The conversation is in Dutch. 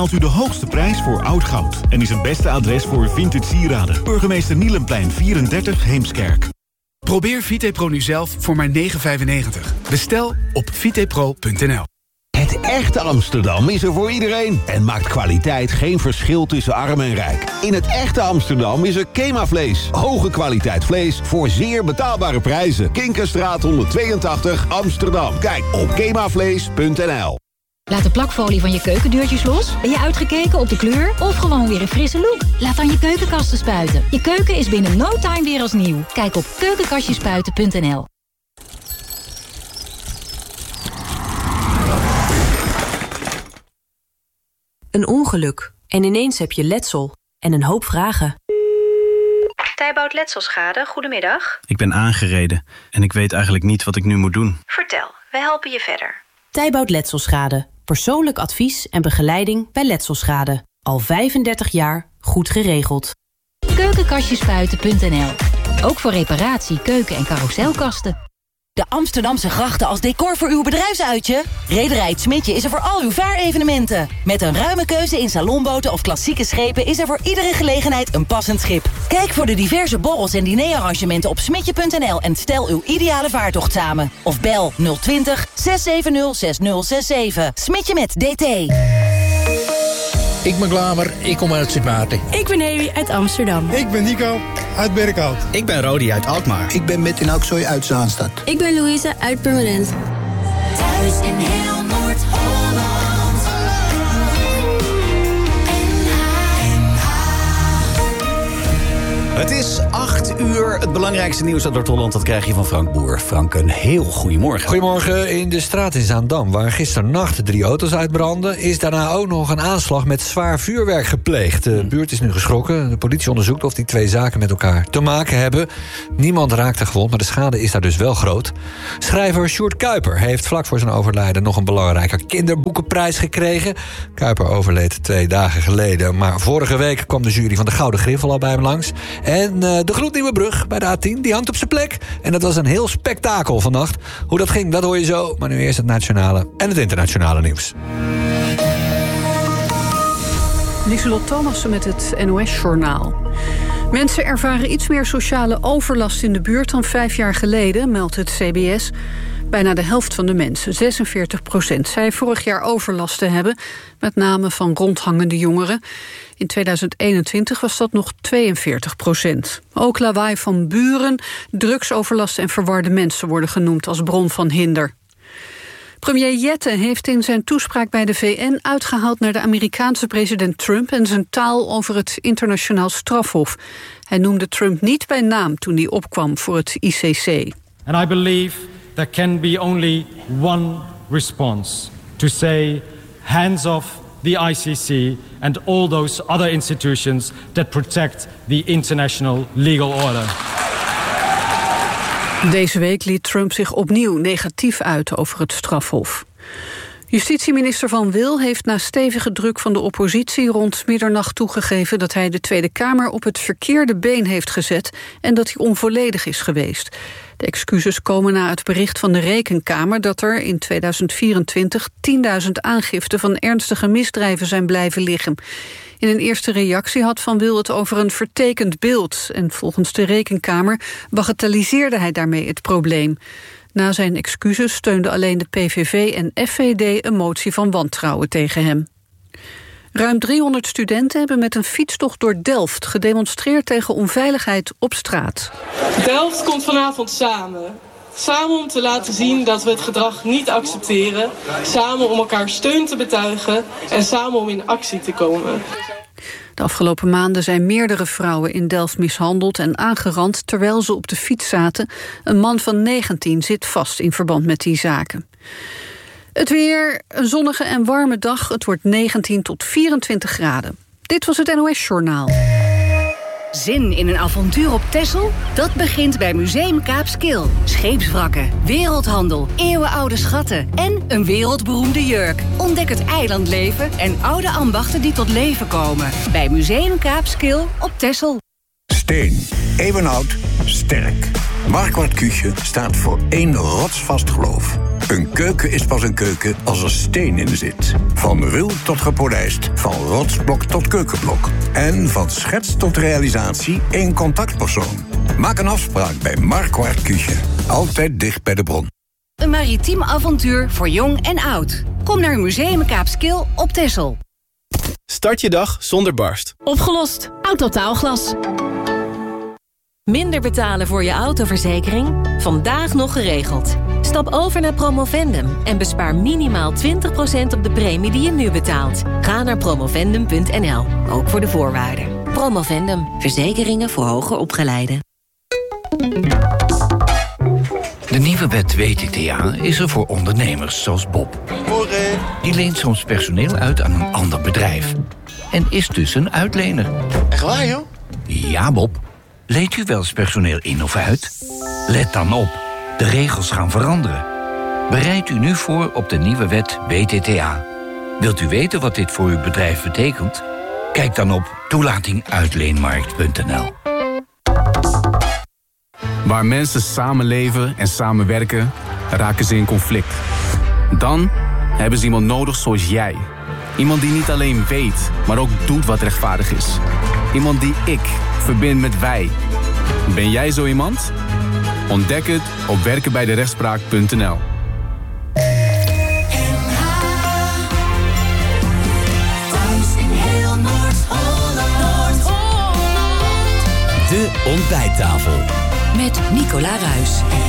Haalt u de hoogste prijs voor oud goud en is het beste adres voor vintage sieraden. Burgemeester Nielenplein 34 Heemskerk. Probeer VitePro nu zelf voor maar €9,95. Bestel op vitepro.nl. Het echte Amsterdam is er voor iedereen en maakt kwaliteit geen verschil tussen arm en rijk. In het echte Amsterdam is er KEMA-vlees. Hoge kwaliteit vlees voor zeer betaalbare prijzen. Kinkerstraat 182 Amsterdam. Kijk op KEMAvlees.nl. Laat de plakfolie van je keukendeurtjes los? Ben je uitgekeken op de kleur? Of gewoon weer een frisse look? Laat dan je keukenkasten spuiten. Je keuken is binnen no time weer als nieuw. Kijk op keukenkastjespuiten.nl. Een ongeluk. En ineens heb je letsel. En een hoop vragen. Tijbout Letselschade, goedemiddag. Ik ben aangereden en ik weet eigenlijk niet wat ik nu moet doen. Vertel, wij helpen je verder. Tijbout Letselschade. Persoonlijk advies en begeleiding bij letselschade. Al 35 jaar goed geregeld. Keukenkastjespuiten.nl. Ook voor reparatie, keuken- en carouselkasten. De Amsterdamse grachten als decor voor uw bedrijfsuitje? Rederij Het Smidje is er voor al uw vaarevenementen. Met een ruime keuze in salonboten of klassieke schepen is er voor iedere gelegenheid een passend schip. Kijk voor de diverse borrels en dinerarrangementen op smidje.nl en stel uw ideale vaartocht samen. Of bel 020 670 6067. Smidje met DT. Ik ben Glamer, ik kom uit Sint Maarten. Ik ben Heli uit Amsterdam. Ik ben Nico uit Berkhout. Ik ben Rodi uit Alkmaar. Ik ben Metin Aksoy uit Zaanstad. Ik ben Louise uit Purmerend. Thuis in heel Noord-Holland. Het is 8 uur. Het belangrijkste nieuws uit Noord-Holland, dat krijg je van Frank Boer. Frank, een heel goedemorgen. Goedemorgen. In de straat in Zaandam, waar gisternacht 3 auto's uitbrandden, is daarna ook nog een aanslag met zwaar vuurwerk gepleegd. De buurt is nu geschrokken. De politie onderzoekt of die 2 zaken met elkaar te maken hebben. Niemand raakte gewond, maar de schade is daar dus wel groot. Schrijver Sjoerd Kuiper heeft vlak voor zijn overlijden nog een belangrijke kinderboekenprijs gekregen. Kuiper overleed 2 dagen geleden, maar vorige week kwam de jury van de Gouden Griffel al bij hem langs. En de gloednieuwe brug bij de A10, die hangt op zijn plek. En dat was een heel spektakel vannacht. Hoe dat ging, dat hoor je zo. Maar nu eerst het nationale en het internationale nieuws. Lieselot Thomassen met het NOS-journaal. Mensen ervaren iets meer sociale overlast in de buurt dan 5 jaar geleden, meldt het CBS. Bijna de helft van de mensen, 46%, zei vorig jaar overlast te hebben, met name van rondhangende jongeren. In 2021 was dat nog 42%. Ook lawaai van buren, drugsoverlast en verwarde mensen worden genoemd als bron van hinder. Premier Jette heeft in zijn toespraak bij de VN uitgehaald naar de Amerikaanse president Trump en zijn taal over het internationaal strafhof. Hij noemde Trump niet bij naam toen hij opkwam voor het ICC. And I believe there can be only one response: to say hands off the ICC and all those other institutions that protect the international legal order. Deze week liet Trump zich opnieuw negatief uit over het strafhof. Justitieminister Van Wil heeft na stevige druk van de oppositie rond middernacht toegegeven dat hij de Tweede Kamer op het verkeerde been heeft gezet en dat hij onvolledig is geweest. De excuses komen na het bericht van de Rekenkamer dat er in 2024 10.000 aangiften van ernstige misdrijven zijn blijven liggen. In een eerste reactie had Van Wil het over een vertekend beeld en volgens de Rekenkamer bagatelliseerde hij daarmee het probleem. Na zijn excuses steunde alleen de PVV en FVD een motie van wantrouwen tegen hem. Ruim 300 studenten hebben met een fietstocht door Delft gedemonstreerd tegen onveiligheid op straat. Delft komt vanavond samen. Samen om te laten zien dat we het gedrag niet accepteren. Samen om elkaar steun te betuigen en samen om in actie te komen. De afgelopen maanden zijn meerdere vrouwen in Delft mishandeld en aangerand terwijl ze op de fiets zaten. Een man van 19 zit vast in verband met die zaken. Het weer, een zonnige en warme dag. Het wordt 19 tot 24 graden. Dit was het NOS-journaal. Zin in een avontuur op Texel? Dat begint bij Museum Kaapskil. Scheepswrakken, wereldhandel, eeuwenoude schatten en een wereldberoemde jurk. Ontdek het eilandleven en oude ambachten die tot leven komen. Bij Museum Kaapskil op Texel. Steen, eeuwenoud, sterk. Marquard Cuusje staat voor 1 rotsvast geloof. Een keuken is pas een keuken als er steen in zit. Van ruw tot gepolijst, van rotsblok tot keukenblok. En van schets tot realisatie één contactpersoon. Maak een afspraak bij Marquardt Küche. Altijd dicht bij de bron. Een maritiem avontuur voor jong en oud. Kom naar Museum Kaapskil op Texel. Start je dag zonder barst. Opgelost. Autotaalglas. Minder betalen voor je autoverzekering? Vandaag nog geregeld. Stap over naar Promovendum en bespaar minimaal 20% op de premie die je nu betaalt. Ga naar promovendum.nl, ook voor de voorwaarden. Promovendum, verzekeringen voor hoger opgeleiden. De nieuwe wet WTTA is er voor ondernemers zoals Bob. Die leent soms personeel uit aan een ander bedrijf. En is dus een uitlener. Echt waar, joh? Ja, Bob. Leent u wel eens personeel in of uit? Let dan op. De regels gaan veranderen. Bereid u nu voor op de nieuwe wet WTTA. Wilt u weten wat dit voor uw bedrijf betekent? Kijk dan op toelatinguitleenmarkt.nl. Waar mensen samenleven en samenwerken, raken ze in conflict. Dan hebben ze iemand nodig zoals jij. Iemand die niet alleen weet, maar ook doet wat rechtvaardig is. Iemand die ik verbind met wij. Ben jij zo iemand? Ontdek het op werkenbijderechtspraak.nl. De ontbijttafel. Met Nicola Ruijs.